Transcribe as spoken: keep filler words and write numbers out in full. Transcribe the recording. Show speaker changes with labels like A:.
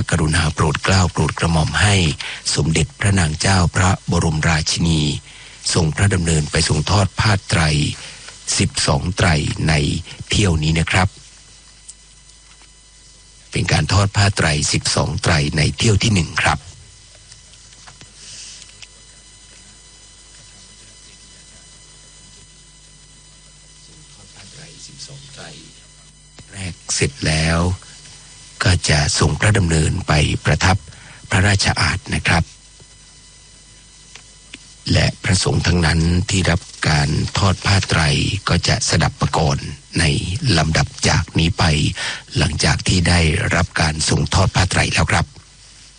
A: กรุณาโปรดเกล้าโปรดกระหม่อมให้สมเด็จพระนางเจ้าพระบรมราชินีทรงพระดำเนินไปทรงทอดผ้าไตรสิบสองไตรในเที่ยวนี้นะครับเป็นการทอดผ้าไตรสิบสองไตรในเที่ยวที่หนึ่งครับแรกเสร็จแล้วก็จะส่งพระดำเนินไปประทับพระราชอาณนะครับและพระสงฆ์ทั้งนั้นที่รับการทอดผ้าไตรก็จะสดับประกรณ์ในลำดับจากนี้ไปหลังจากที่ได้รับการส่งทอดผ้าไตรแล้วครับ